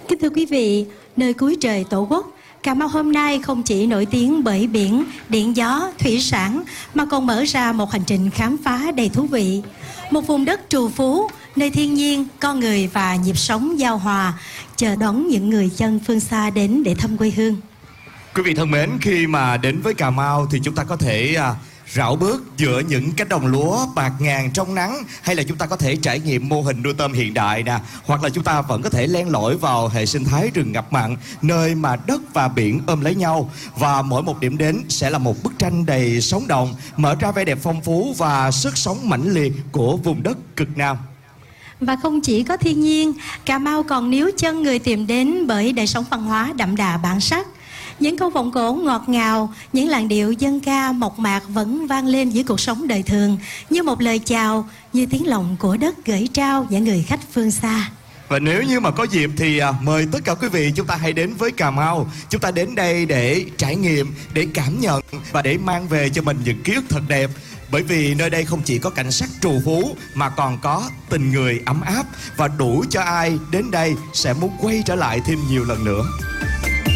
Kính thưa quý vị, nơi cuối trời Tổ quốc, Cà Mau hôm nay không chỉ nổi tiếng bởi biển, điện gió, thủy sản mà còn mở ra một hành trình khám phá đầy thú vị. Một vùng đất trù phú, nơi thiên nhiên, con người và nhịp sống giao hòa, chờ đón những người dân phương xa đến để thăm quê hương. Quý vị thân mến, khi mà đến với Cà Mau thì chúng ta có thể rảo bước giữa những cánh đồng lúa bạt ngàn trong nắng, hay là chúng ta có thể trải nghiệm mô hình nuôi tôm hiện đại nè, hoặc là chúng ta vẫn có thể len lỏi vào hệ sinh thái rừng ngập mặn, nơi mà đất và biển ôm lấy nhau, và mỗi một điểm đến sẽ là một bức tranh đầy sống động, mở ra vẻ đẹp phong phú và sức sống mãnh liệt của vùng đất cực Nam. Và không chỉ có thiên nhiên, Cà Mau còn níu chân người tìm đến bởi đời sống văn hóa đậm đà bản sắc. Những câu vọng cổ ngọt ngào, những làn điệu dân ca mộc mạc vẫn vang lên giữa cuộc sống đời thường, như một lời chào, như tiếng lòng của đất gửi trao những người khách phương xa. Và nếu như mà có dịp thì mời tất cả quý vị chúng ta hãy đến với Cà Mau. Chúng ta đến đây để trải nghiệm, để cảm nhận và để mang về cho mình những ký ức thật đẹp. Bởi vì nơi đây không chỉ có cảnh sắc trù phú mà còn có tình người ấm áp, và đủ cho ai đến đây sẽ muốn quay trở lại thêm nhiều lần nữa.